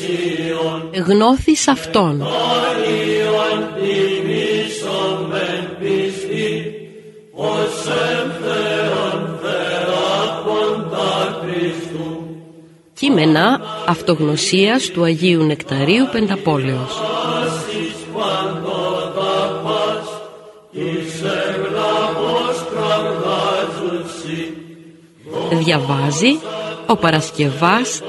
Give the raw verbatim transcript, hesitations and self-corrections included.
γνώθης αυτόν. Κείμενα αυτογνωσίας του Αγίου Νεκταρίου Πενταπόλεως. Διαβάζει ο Παρασκευάς